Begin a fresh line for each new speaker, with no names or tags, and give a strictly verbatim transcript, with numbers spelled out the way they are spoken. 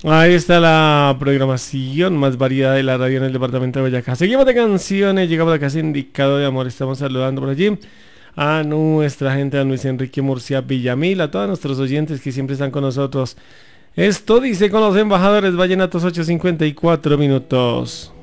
Ahí está la programación más variada de la radio en el departamento de Boyacá. Seguimos de canciones, llegamos a casa indicado de amor. Estamos saludando por allí a nuestra gente, a Luis Enrique Murcia Villamil, a todos nuestros oyentes que siempre están con nosotros. Esto dice con los embajadores vallenatos ocho cincuenta y cuatro minutos.